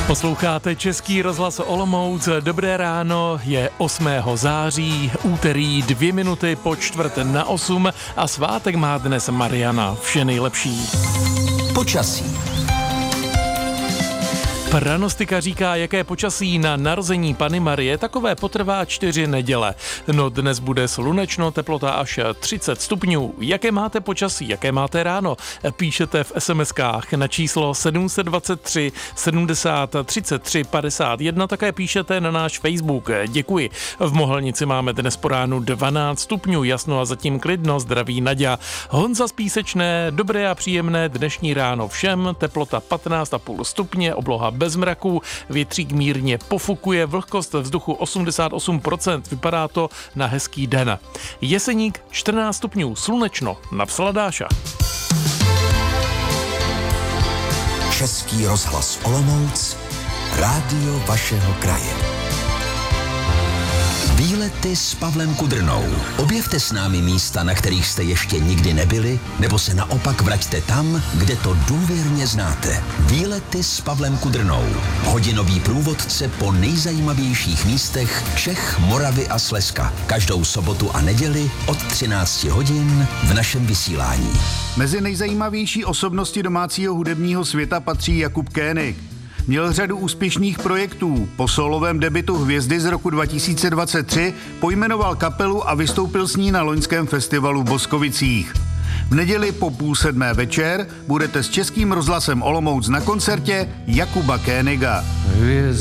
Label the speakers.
Speaker 1: Posloucháte Český rozhlas Olomouc. Dobré ráno, je 8. září, úterý 2 minuty po 7:45 a svátek má dnes Mariana. Vše nejlepší.
Speaker 2: Počasí.
Speaker 1: Pranostika říká, jaké počasí na narození Panny Marie, takové potrvá 4 neděle. No dnes bude slunečno, teplota až 30 stupňů. Jaké máte počasí, jaké máte ráno? Píšete v SMS-kách na číslo 723 70 33 51, také píšete na náš Facebook. Děkuji. V Mohelnici máme dnes po ránu 12 stupňů, jasno a zatím klidno, zdraví Naďa. Honza z Písečné, dobré a příjemné dnešní ráno všem, teplota 15,5 stupně, obloha bez mraků, větřík mírně pofukuje, vlhkost vzduchu 88%, vypadá to na hezký den. Jeseník 14 stupňů, slunečno, napsala Dáša.
Speaker 2: Český rozhlas Olomouc, rádio vašeho kraje. Výlety s Pavlem Kudrnou. Objevte s námi místa, na kterých jste ještě nikdy nebyli, nebo se naopak vraťte tam, kde to důvěrně znáte. Výlety s Pavlem Kudrnou. Hodinový průvodce po nejzajímavějších místech Čech, Moravy a Slezska. Každou sobotu a neděli od 13 hodin v našem vysílání.
Speaker 3: Mezi nejzajímavější osobnosti domácího hudebního světa patří Jakub Koenig. Měl řadu úspěšných projektů. Po sólovém debutu Hvězdy z roku 2023 pojmenoval kapelu a vystoupil s ní na loňském festivalu v Boskovicích. V neděli po 6:30 večer budete s Českým rozhlasem Olomouc na koncertě Jakuba Koeniga.